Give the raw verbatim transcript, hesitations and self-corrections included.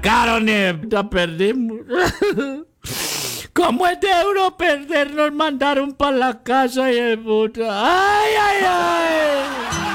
cago en... La perdimos. ¿Cómo es de euro perder? Nos mandaron para la casa y el puta. ¡Ay, ay, ay!